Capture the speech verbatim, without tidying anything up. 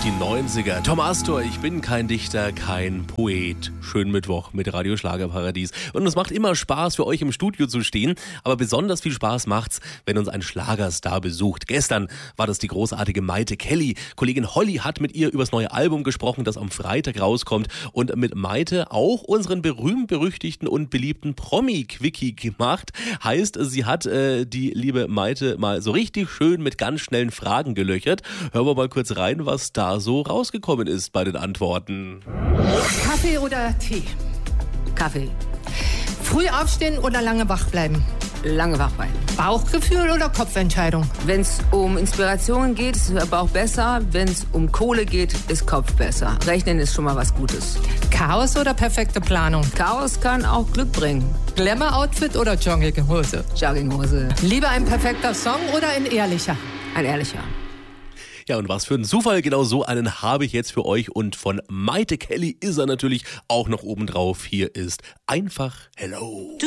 Die neunziger. Tom Astor, ich bin kein Dichter, kein Poet. Schönen Mittwoch mit Radio Schlagerparadies. Und es macht immer Spaß, für euch im Studio zu stehen. Aber besonders viel Spaß macht's, wenn uns ein Schlagerstar besucht. Gestern war das die großartige Maite Kelly. Kollegin Holly hat mit ihr über das neue Album gesprochen, das am Freitag rauskommt. Und mit Maite auch unseren berühmt-berüchtigten und beliebten Promi-Quickie gemacht. Heißt, sie hat äh, die liebe Maite mal so richtig schön mit ganz schnellen Fragen gelöchert. Hören wir mal kurz rein, was da so rausgekommen ist bei den Antworten. Kaffee oder Tee? Kaffee. Früh aufstehen oder lange wach bleiben? Lange wach bleiben. Bauchgefühl oder Kopfentscheidung? Wenn es um Inspiration geht, ist der Bauch besser. Wenn es um Kohle geht, ist Kopf besser. Rechnen ist schon mal was Gutes. Chaos oder perfekte Planung? Chaos kann auch Glück bringen. Glamour-Outfit oder Jogginghose? Jogginghose. Lieber ein perfekter Song oder ein ehrlicher? Ein ehrlicher. Ja, und was für ein Zufall, genau so einen habe ich jetzt für euch. Und von Maite Kelly ist er natürlich auch noch obendrauf. Hier ist einfach Hello.